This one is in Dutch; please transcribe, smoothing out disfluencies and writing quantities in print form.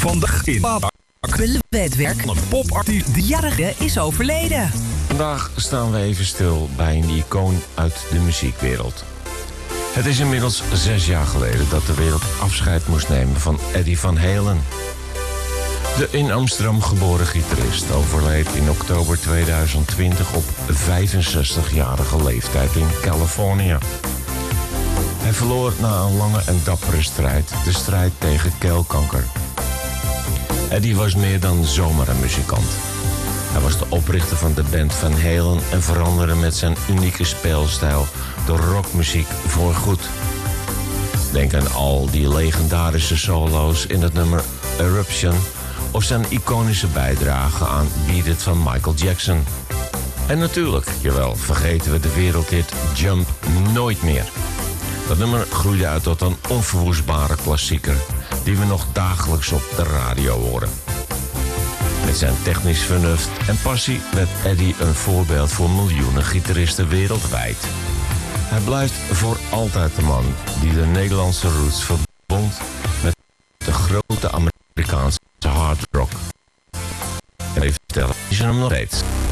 Vandaag in Het werk een popartiest de jarige is overleden. Vandaag staan we even stil bij een icoon uit de muziekwereld. Het is inmiddels 6 jaar geleden dat de wereld afscheid moest nemen van Eddie Van Halen. De in Amsterdam geboren gitarist overleed in oktober 2020 op 65-jarige leeftijd in Californië. Hij verloor na een lange en dappere strijd de strijd tegen keelkanker. Eddie was meer dan zomaar een muzikant. Hij was de oprichter van de band Van Halen en veranderde met zijn unieke speelstijl de rockmuziek voorgoed. Denk aan al die legendarische solo's in het nummer Eruption of zijn iconische bijdrage aan Beat It van Michael Jackson. En natuurlijk, jawel, vergeten we de wereldhit Jump nooit meer. Dat nummer groeide uit tot een onverwoestbare klassieker die we nog dagelijks op de radio horen. Met zijn technisch vernuft en passie werd Eddie een voorbeeld voor miljoenen gitaristen wereldwijd. Hij blijft voor altijd de man die de Nederlandse roots verbond met de grote Amerikaanse hard rock. En even vertellen, is er hem nog steeds.